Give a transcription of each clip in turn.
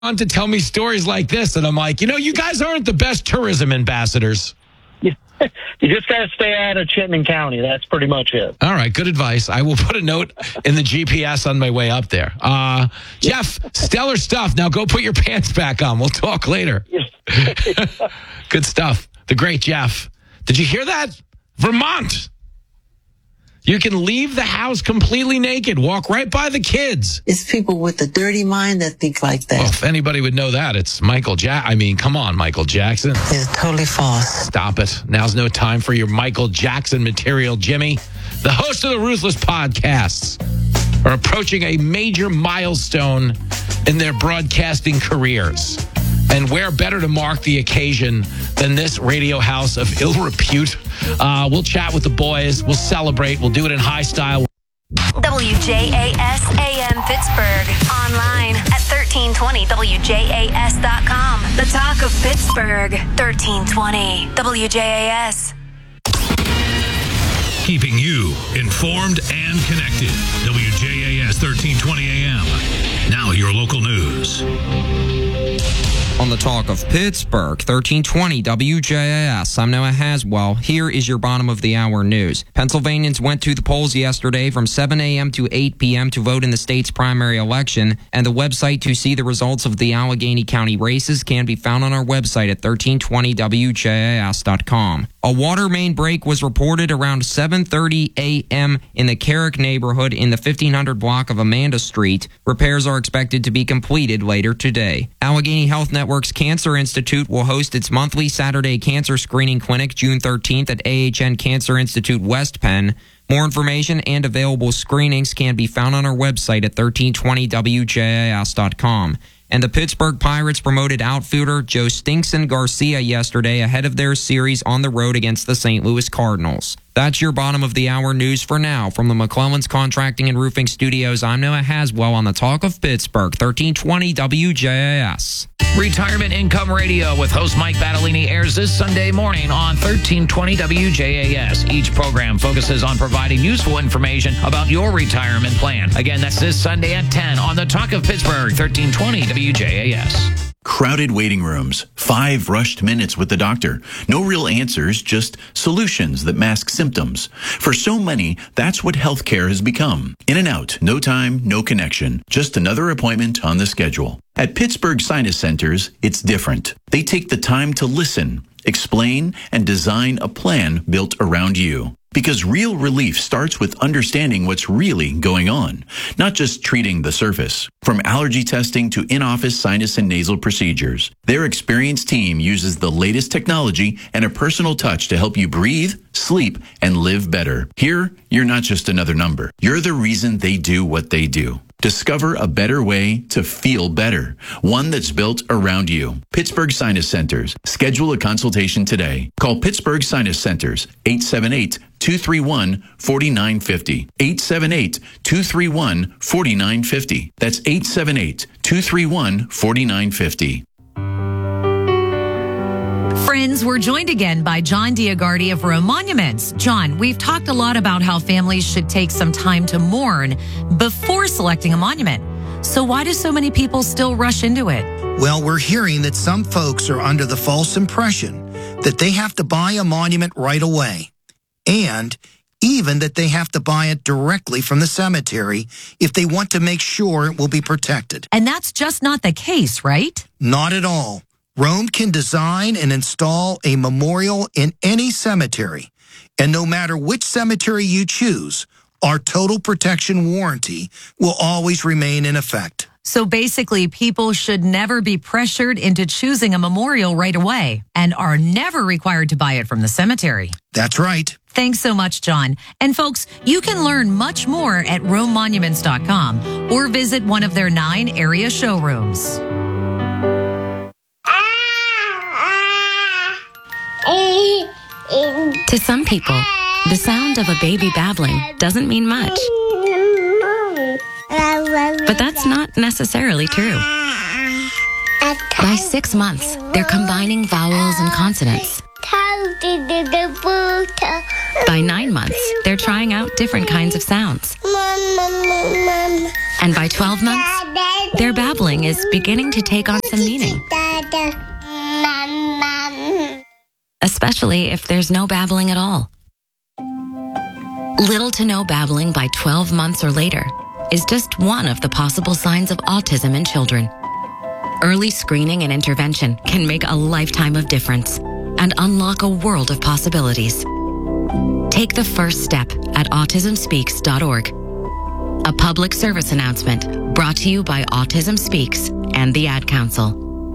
on to tell me stories like this, and I'm like, you guys aren't the best tourism ambassadors. You just got to stay out of Chittenden County. That's pretty much it. All right, good advice. I will put a note in the GPS on my way up there. Jeff, stellar stuff. Now go put your pants back on. We'll talk later. Good stuff. The great Jeff. Did you hear that? Vermont. You can leave the house completely naked, walk right by the kids. It's people with a dirty mind that think like that. Well, if anybody would know that, it's Michael come on, Michael Jackson. It's totally false. Stop it. Now's no time for your Michael Jackson material, Jimmy. The host of the Ruthless podcasts are approaching a major milestone in their broadcasting careers. And where better to mark the occasion than this radio house of ill repute? We'll chat with the boys. We'll celebrate. We'll do it in high style. WJAS AM Pittsburgh. Online at 1320WJAS.com. The talk of Pittsburgh. 1320 WJAS. Keeping you informed and connected. WJAS 1320 AM. Now your local news. On the talk of Pittsburgh, 1320 WJAS. I'm Noah Haswell. Here is your bottom of the hour news. Pennsylvanians went to the polls yesterday from 7 a.m. to 8 p.m. to vote in the state's primary election, and the website to see the results of the Allegheny County races can be found on our website at 1320WJAS.com. A water main break was reported around 7:30 a.m. in the Carrick neighborhood in the 1500 block of Amanda Street. Repairs are expected to be completed later today. Allegheny Health Network's Cancer Institute will host its monthly Saturday cancer screening clinic June 13th at AHN Cancer Institute West Penn. More information and available screenings can be found on our website at 1320WJAS.com. And the Pittsburgh Pirates promoted outfielder Joe Stinkson Garcia yesterday ahead of their series on the road against the St. Louis Cardinals. That's your bottom of the hour news for now. From the McClellan's Contracting and Roofing Studios, I'm Noah Haswell on the Talk of Pittsburgh, 1320 WJAS. Retirement Income Radio with host Mike Battellini airs this Sunday morning on 1320 WJAS. Each program focuses on providing useful information about your retirement plan. Again, that's this Sunday at 10 on the Talk of Pittsburgh, 1320 WJAS. Crowded waiting rooms, 5 rushed minutes with the doctor. No real answers, just solutions that mask symptoms. For so many, that's what healthcare has become. In and out, no time, no connection. Just another appointment on the schedule. At Pittsburgh Sinus Centers, it's different. They take the time to listen, explain, and design a plan built around you. Because real relief starts with understanding what's really going on, not just treating the surface. From allergy testing to in-office sinus and nasal procedures, their experienced team uses the latest technology and a personal touch to help you breathe, sleep, and live better. Here, you're not just another number. You're the reason they do what they do. Discover a better way to feel better, one that's built around you. Pittsburgh Sinus Centers. Schedule a consultation today. Call Pittsburgh Sinus Centers, 878-231-4950. 878-231-4950. That's 878-231-4950. Friends, we're joined again by John Diagardi of Rome Monuments. John, we've talked a lot about how families should take some time to mourn before selecting a monument. So why do so many people still rush into it? Well, we're hearing that some folks are under the false impression that they have to buy a monument right away, and even that they have to buy it directly from the cemetery if they want to make sure it will be protected. And that's just not the case, right? Not at all. Rome can design and install a memorial in any cemetery, and no matter which cemetery you choose, our total protection warranty will always remain in effect. So basically, people should never be pressured into choosing a memorial right away and are never required to buy it from the cemetery. That's right. Thanks so much, John. And folks, you can learn much more at RomeMonuments.com or visit one of their 9 area showrooms. To some people, the sound of a baby babbling doesn't mean much. But that's not necessarily true. By 6 months, they're combining vowels and consonants. By 9 months, they're trying out different kinds of sounds. And by 12 months, Their babbling is beginning to take on some meaning. Especially if there's no babbling at all. Little to no babbling by 12 months or later is just one of the possible signs of autism in children. Early screening and intervention can make a lifetime of difference and unlock a world of possibilities. Take the first step at autismspeaks.org. A public service announcement brought to you by Autism Speaks and the Ad Council.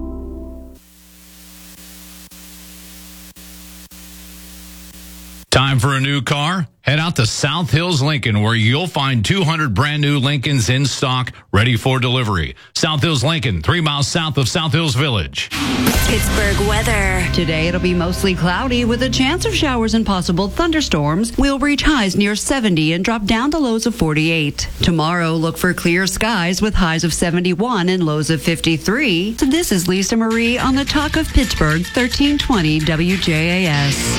Time for a new car? Head out to South Hills Lincoln, where you'll find 200 brand new Lincolns in stock, ready for delivery. South Hills Lincoln, 3 miles south of South Hills Village. Pittsburgh weather. Today it'll be mostly cloudy with a chance of showers and possible thunderstorms. We'll reach highs near 70 and drop down to lows of 48. Tomorrow, look for clear skies with highs of 71 and lows of 53. So this is Lisa Marie on the Talk of Pittsburgh, 1320 WJAS.